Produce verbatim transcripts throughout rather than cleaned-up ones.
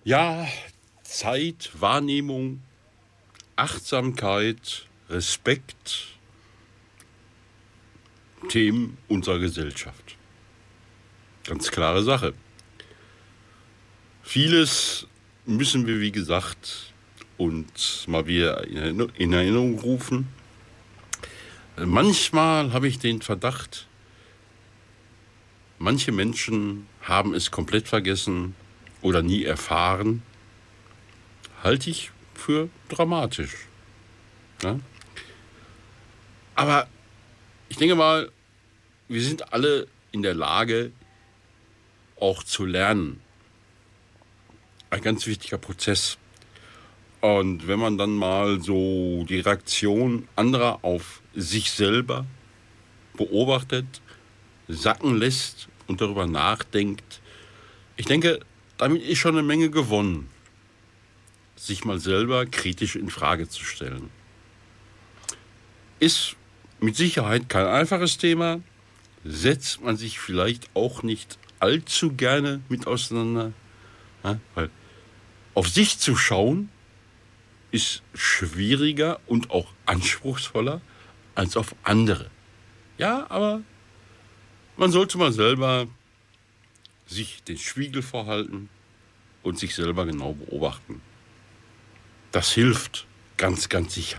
Ja, Zeit, Wahrnehmung, Achtsamkeit, Respekt, Themen unserer Gesellschaft. Ganz klare Sache. Vieles müssen wir, wie gesagt, uns mal wieder in Erinnerung rufen. Manchmal habe ich den Verdacht, manche Menschen haben es komplett vergessen oder nie erfahren. Halte ich für dramatisch. Ja? Aber ich denke mal, wir sind alle in der Lage, auch zu lernen. Ein ganz wichtiger Prozess. Und wenn man dann mal so die Reaktion anderer auf sich selber beobachtet, sacken lässt und darüber nachdenkt, ich denke, damit ist schon eine Menge gewonnen, sich mal selber kritisch in Frage zu stellen. Ist mit Sicherheit kein einfaches Thema, setzt man sich vielleicht auch nicht allzu gerne mit auseinander, ja, weil auf sich zu schauen ist schwieriger und auch anspruchsvoller als auf andere. Ja, aber man sollte mal selber sich den Spiegel vorhalten und sich selber genau beobachten. Das hilft ganz, ganz sicher.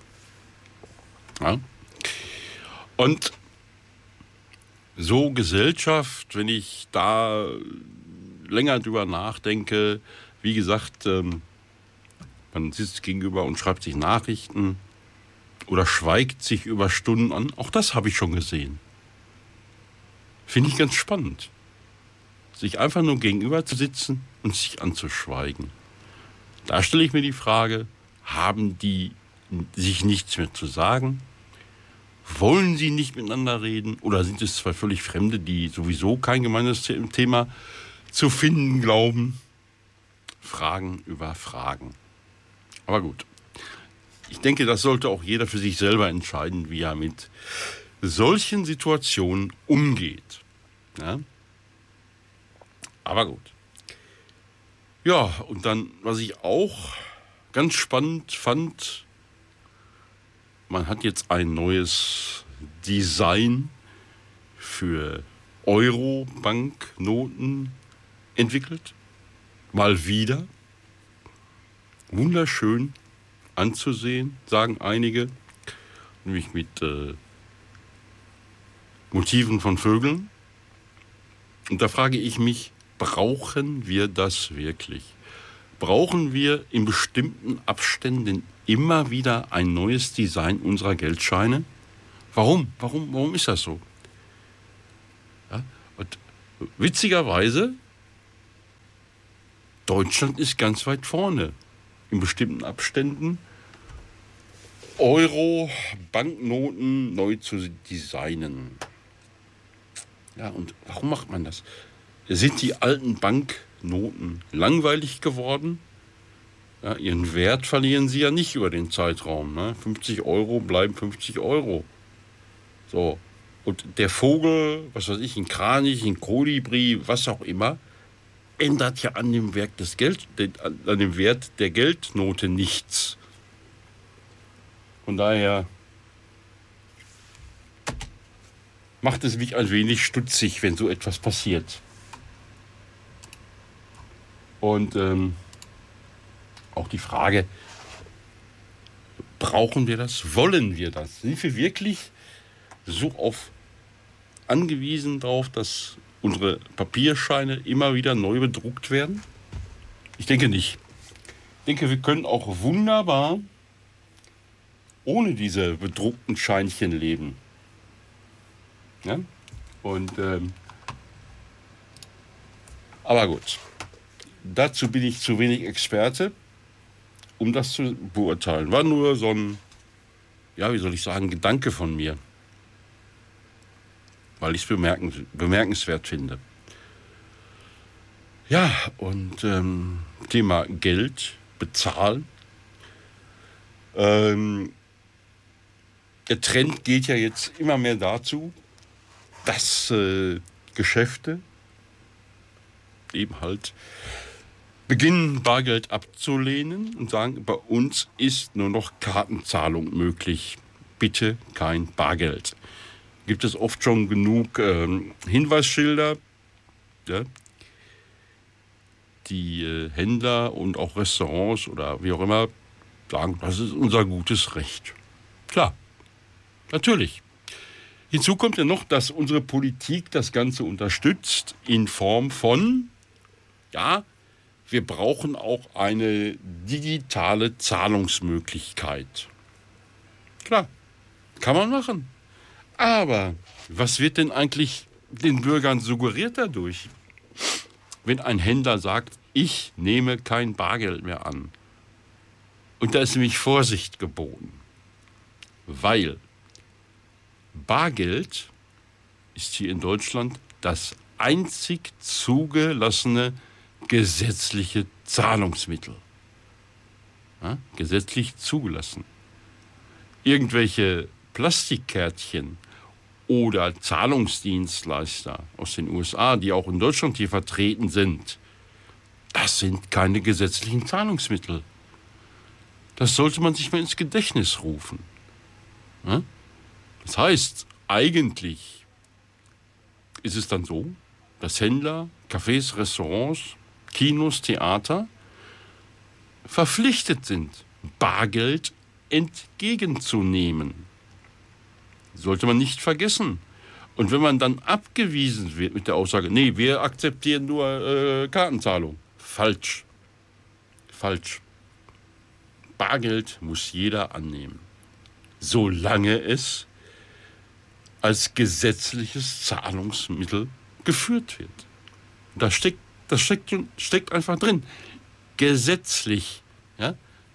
Ja? Und so Gesellschaft, wenn ich da länger drüber nachdenke, wie gesagt, ähm, man sitzt gegenüber und schreibt sich Nachrichten oder schweigt sich über Stunden an. Auch das habe ich schon gesehen. Finde ich ganz spannend. Sich einfach nur gegenüber zu sitzen und sich anzuschweigen. Da stelle ich mir die Frage, haben die sich nichts mehr zu sagen? Wollen sie nicht miteinander reden? Oder sind es zwei völlig Fremde, die sowieso kein gemeines Thema zu finden glauben? Fragen über Fragen. Aber gut, ich denke, das sollte auch jeder für sich selber entscheiden, wie er mit solchen Situationen umgeht. Ja? Aber gut. Ja, und dann, was ich auch ganz spannend fand, man hat jetzt ein neues Design für Euro-Banknoten entwickelt. Mal wieder. Wunderschön anzusehen, sagen einige, nämlich mit äh, Motiven von Vögeln. Und da frage ich mich, brauchen wir das wirklich? Brauchen wir in bestimmten Abständen immer wieder ein neues Design unserer Geldscheine? Warum? Warum, warum ist das so? Ja, und witzigerweise, Deutschland ist ganz weit vorne. In bestimmten Abständen Euro-Banknoten neu zu designen. Ja, und warum macht man das? Sind die alten Banknoten langweilig geworden? Ja, ihren Wert verlieren sie ja nicht über den Zeitraum. Ne? fünfzig Euro bleiben fünfzig Euro. So. Und der Vogel, was weiß ich, ein Kranich, ein Kolibri, was auch immer, ändert ja an dem Wert des Geld, an dem Wert der Geldnote nichts. Von daher macht es mich ein wenig stutzig, wenn so etwas passiert. Und ähm, auch die Frage, brauchen wir das? Wollen wir das? Sind wir wirklich so auf angewiesen darauf, dass unsere Papierscheine immer wieder neu bedruckt werden? Ich denke nicht. Ich denke, wir können auch wunderbar ohne diese bedruckten Scheinchen leben. Ja? Und ähm, aber gut, dazu bin ich zu wenig Experte, um das zu beurteilen. War nur so ein, ja, wie soll ich sagen, Gedanke von mir, weil ich es bemerkens, bemerkenswert finde. Ja, und ähm, Thema Geld, bezahlen. Ähm, der Trend geht ja jetzt immer mehr dazu, dass äh, Geschäfte eben halt beginnen, Bargeld abzulehnen und sagen, bei uns ist nur noch Kartenzahlung möglich. Bitte kein Bargeld. Gibt es oft schon genug ähm, Hinweisschilder, ja, die äh, Händler und auch Restaurants oder wie auch immer sagen, das ist unser gutes Recht. Klar, natürlich. Hinzu kommt ja noch, dass unsere Politik das Ganze unterstützt in Form von, ja, wir brauchen auch eine digitale Zahlungsmöglichkeit. Klar, kann man machen. Aber was wird denn eigentlich den Bürgern suggeriert dadurch? Wenn ein Händler sagt, ich nehme kein Bargeld mehr an. Und da ist nämlich Vorsicht geboten. Weil Bargeld ist hier in Deutschland das einzig zugelassene gesetzliche Zahlungsmittel. Ja, gesetzlich zugelassen. Irgendwelche Plastikkärtchen oder Zahlungsdienstleister aus den U S A, die auch in Deutschland hier vertreten sind, das sind keine gesetzlichen Zahlungsmittel. Das sollte man sich mal ins Gedächtnis rufen. Ja? Das heißt, eigentlich ist es dann so, dass Händler, Cafés, Restaurants, Kinos, Theater verpflichtet sind, Bargeld entgegenzunehmen. Sollte man nicht vergessen. Und wenn man dann abgewiesen wird mit der Aussage, nee, wir akzeptieren nur äh, Kartenzahlung. Falsch. Falsch. Bargeld muss jeder annehmen. Solange es als gesetzliches Zahlungsmittel geführt wird. Da steckt, das steckt, steckt einfach drin. Gesetzlich. Ja?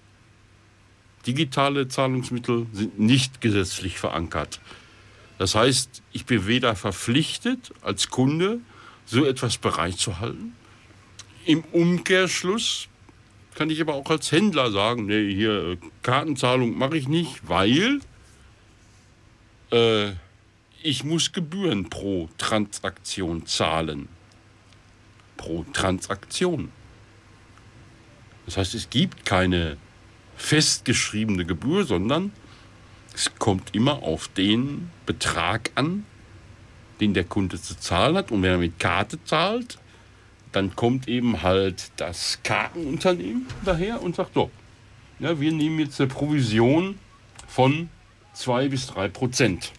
Digitale Zahlungsmittel sind nicht gesetzlich verankert. Das heißt, ich bin weder verpflichtet, als Kunde so etwas bereitzuhalten. Im Umkehrschluss kann ich aber auch als Händler sagen, nee, hier Kartenzahlung mache ich nicht, weil äh, ich muss Gebühren pro Transaktion zahlen. Pro Transaktion. Das heißt, es gibt keine festgeschriebene Gebühr, sondern es kommt immer auf den Betrag an, den der Kunde zu zahlen hat. Und wenn er mit Karte zahlt, dann kommt eben halt das Kartenunternehmen daher und sagt, so, ja, wir nehmen jetzt eine Provision von zwei bis drei Prozent.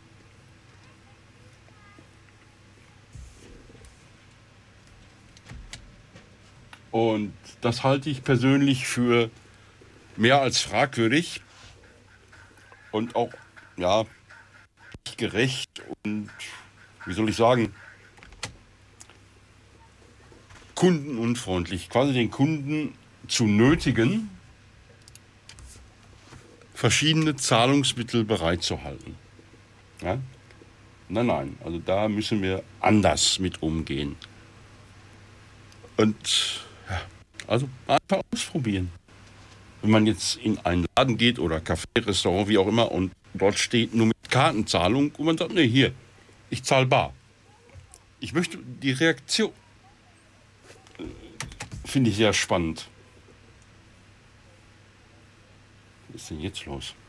Und das halte ich persönlich für mehr als fragwürdig und auch, ja, nicht gerecht und, wie soll ich sagen, kundenunfreundlich. Quasi den Kunden zu nötigen, verschiedene Zahlungsmittel bereitzuhalten. Ja? Nein, nein, also da müssen wir anders mit umgehen. Und ja, also einfach ausprobieren. Wenn man jetzt in einen Laden geht oder Café, Restaurant, wie auch immer, und dort steht nur mit Kartenzahlung und man sagt, nee, hier, ich zahle bar. Ich möchte die Reaktion, finde ich sehr spannend. Was ist denn jetzt los?